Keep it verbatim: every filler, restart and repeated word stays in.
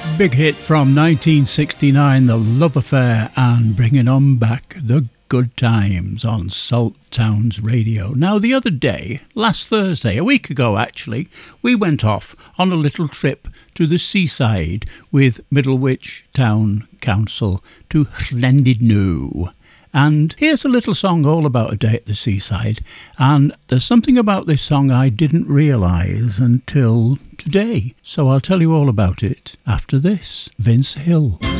Big hit from nineteen sixty-nine, The Love Affair, and bringing on back the good times on Salt Towns Radio. Now, the other day, last Thursday, a week ago actually, we went off on a little trip to the seaside with Middlewich Town Council to Llandudno. And here's a little song all about a day at the seaside. And there's something about this song I didn't realise until today. So I'll tell you all about it after this. Vince Hill.